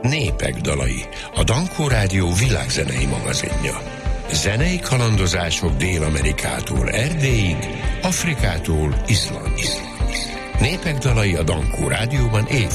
Népek dalai, a Dankó Rádió világzenei magazinja. Zenei kalandozások Dél-Amerikától Erdélyig, Afrikától Izlandig. Népek dalai a Dankó Rádióban